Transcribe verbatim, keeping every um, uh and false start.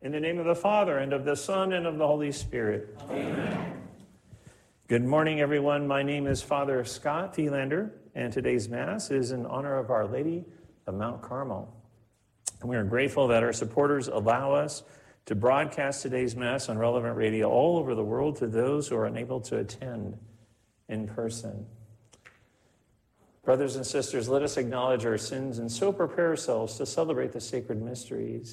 In the name of the Father, and of the Son, and of the Holy Spirit. Amen. Good morning, everyone. My name is Father Scott Thielander, and today's Mass is in honor of Our Lady of Mount Carmel. And we are grateful that our supporters allow us to broadcast today's Mass on Relevant Radio all over the world to those who are unable to attend in person. Brothers and sisters, let us acknowledge our sins and so prepare ourselves to celebrate the sacred mysteries.